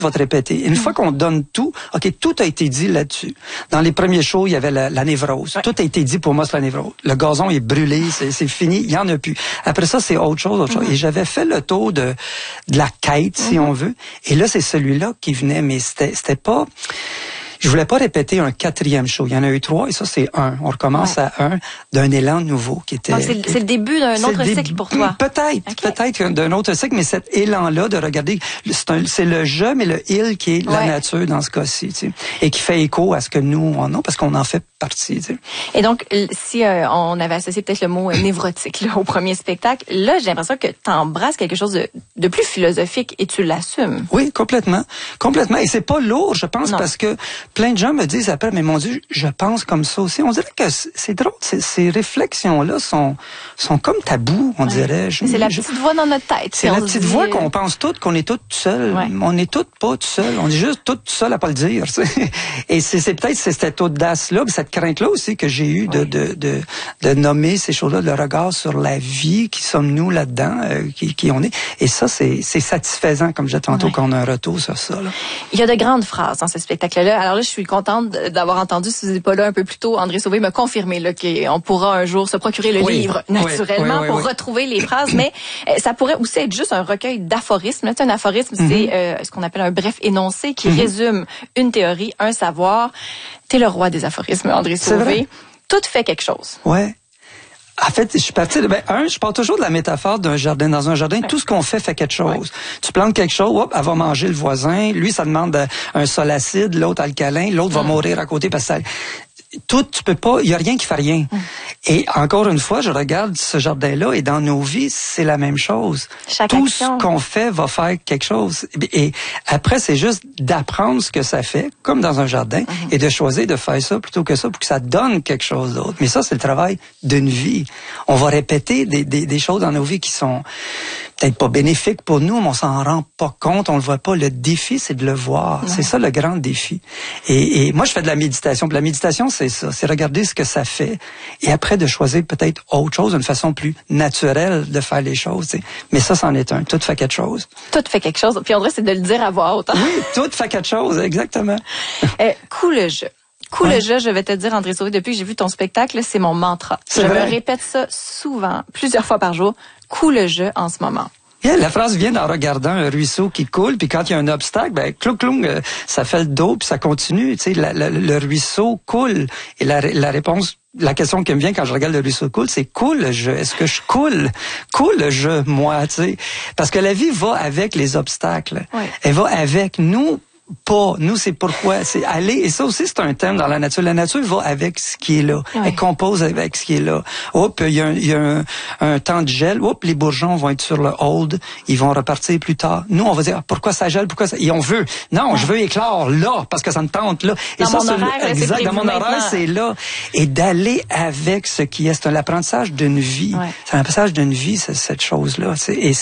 va te répéter. Une fois qu'on donne tout, OK, tout a été dit là-dessus. Dans les premiers shows, il y avait la névrose. Ouais. Tout a été dit pour moi, c'est la névrose. Le gazon est brûlé, c'est fini, il y en a plus. Après ça, c'est autre chose. Et j'avais fait le tour de la quête, si on veut. Et là, c'est celui-là qui venait, mais c'était pas... Je voulais pas répéter un 4e show. Il y en a eu 3 et ça, c'est 1. On recommence à 1 d'un élan nouveau qui était... Donc, c'est le début d'un autre cycle pour toi. Peut-être d'un autre cycle, mais cet élan-là de regarder, c'est le je, mais le il qui est la nature dans ce cas-ci, tu sais, et qui fait écho à ce que nous, on a, parce qu'on en fait partie, tu sais. Et donc, si on avait associé peut-être le mot névrotique là, au premier spectacle, là, j'ai l'impression que tu embrasses quelque chose de plus philosophique et tu l'assumes. Oui, complètement. Complètement. Et c'est pas lourd, je pense, parce que plein de gens me disent après, mais mon Dieu, je pense comme ça aussi. On dirait que c'est drôle, ces réflexions-là sont comme tabous, on dirait. C'est la petite voix dans notre tête. C'est la petite voix qu'on pense toutes, qu'on est toutes seules. Ouais. On est toutes pas toutes seules. On est juste toutes seules à pas le dire. Et c'est peut-être cette audace-là, cette crainte-là aussi que j'ai eu de nommer ces choses-là, le regard sur la vie, qui sommes-nous là-dedans, qui on est. Et ça, c'est satisfaisant, comme je disais tantôt, qu'on a un retour sur ça. Là. Il y a de grandes phrases dans ce spectacle-là. Alors là, je suis contente d'avoir entendu, si vous n'êtes pas là un peu plus tôt, André Sauvé me confirmer là, qu'on pourra un jour se procurer le livre naturellement pour retrouver les phrases, mais ça pourrait aussi être juste un recueil d'aphorismes. Un aphorisme, c'est ce qu'on appelle un bref énoncé qui résume une théorie, un savoir. T'es le roi des aphorismes, André Sauvé. Tout fait quelque chose. Ouais. En fait, je suis parti je pars toujours de la métaphore d'un jardin. Dans un jardin, tout ce qu'on fait quelque chose. Ouais. Tu plantes quelque chose, hop, elle va manger le voisin. Lui, ça demande un sol acide, l'autre alcalin, l'autre va mourir à côté parce que ça... Tout, tu peux pas, il y a rien qui fait rien. Et encore une fois, je regarde ce jardin-là et dans nos vies, c'est la même chose. Tout ce qu'on fait va faire quelque chose. Et après, c'est juste d'apprendre ce que ça fait, comme dans un jardin, et de choisir de faire ça plutôt que ça pour que ça donne quelque chose d'autre. Mais ça, c'est le travail d'une vie. On va répéter des choses dans nos vies qui sont peut-être pas bénéfiques pour nous, mais on s'en rend pas compte, on le voit pas. Le défi, c'est de le voir. C'est ça le grand défi. Et moi, je fais de la méditation. Puis la méditation, c'est ça, c'est regarder ce que ça fait et après de choisir peut-être autre chose, une façon plus naturelle de faire les choses. T'sais. Mais ça, c'en est un. Tout fait quelque chose. Tout fait quelque chose. Puis André, c'est de le dire à voix haute. Hein? Oui, tout fait quelque chose, exactement. Cool jeu. Cool jeu, je vais te dire, André Sauvé, depuis que j'ai vu ton spectacle, c'est mon mantra. Je me répète ça souvent, plusieurs fois par jour. Cool jeu en ce moment. Yeah, la phrase vient en regardant un ruisseau qui coule, puis quand il y a un obstacle, clou, ça fait le dos, puis ça continue. Tu sais, le ruisseau coule. Et la réponse, la question qui me vient quand je regarde le ruisseau coule, c'est coule je. Est-ce que je coule? Coule je, moi, tu sais. Parce que la vie va avec les obstacles. Oui. Elle va avec nous. Pas. Nous, c'est pourquoi. C'est aller. Et ça aussi, c'est un thème dans la nature. La nature va avec ce qui est là. Oui. Elle compose avec ce qui est là. Hop, il y a un temps de gel. Hop, les bourgeons vont être sur le hold. Ils vont repartir plus tard. Nous, on va dire, pourquoi ça gèle? Pourquoi ça... Et on veut. Non, je veux éclore là, parce que ça me tente là. Et dans ça, mon horaire, exact. Dans mon horaire, c'est là. Et d'aller avec ce qui est. C'est un apprentissage d'une vie. Ouais. C'est un apprentissage d'une vie, cette chose-là.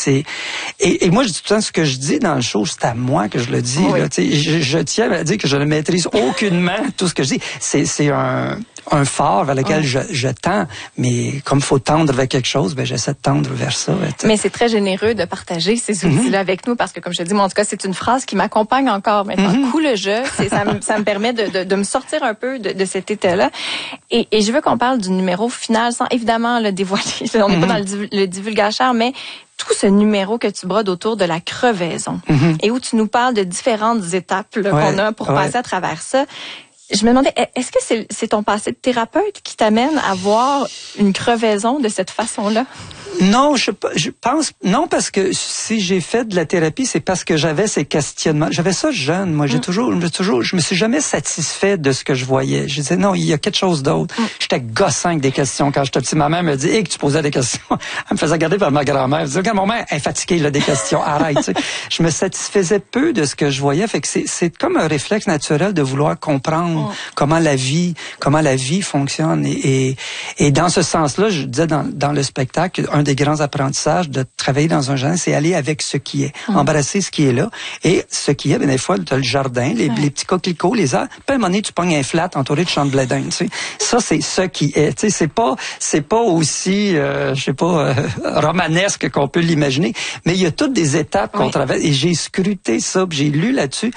Et moi, je dis tout le temps ce que je dis dans le show, c'est à moi que je le dis, oui. Là, je tiens à dire que je ne maîtrise aucunement tout ce que je dis. C'est un phare vers lequel je tends, mais comme il faut tendre vers quelque chose, j'essaie de tendre vers ça. Mais c'est très généreux de partager ces outils-là avec nous, parce que comme je te dis, moi, en tout cas, c'est une phrase qui m'accompagne encore maintenant. Cool jeu, ça me permet de me sortir un peu de cet état-là. Et je veux qu'on parle du numéro final, sans évidemment le dévoiler. On n'est pas dans le divulgateur, mais tout ce numéro que tu brodes autour de la crevaison et où tu nous parles de différentes étapes qu'on a pour passer à travers ça. Je me demandais, est-ce que c'est ton passé de thérapeute qui t'amène à voir une crevaison de cette façon-là? Non, je pense non, parce que si j'ai fait de la thérapie, c'est parce que j'avais ces questionnements. J'avais ça jeune, moi. Je me suis jamais satisfait de ce que je voyais. Je disais non, il y a quelque chose d'autre. J'étais gossant avec des questions quand j'étais petit. Ma mère me dit, que tu posais des questions. Elle me faisait regarder par ma grand-mère. Elle me disait, quand mon mère est fatiguée là des questions, arrête. Tu sais. Je me satisfaisais peu de ce que je voyais. Fait que c'est comme un réflexe naturel de vouloir comprendre comment la vie fonctionne. Et dans ce sens-là, je disais dans le spectacle, un des grands apprentissages de travailler dans un jardin, c'est aller avec ce qui est, embrasser ce qui est là. Et ce qui est, des fois, tu as le jardin, les petits coquelicots, les arbres. Puis à un moment donné, tu pognes un flat entouré de champs de blé d'Inde. Tu sais. Ça, c'est ce qui est. Tu sais, c'est pas aussi, romanesque qu'on peut l'imaginer. Mais il y a toutes des étapes qu'on traverse. Et j'ai scruté ça, j'ai lu là-dessus.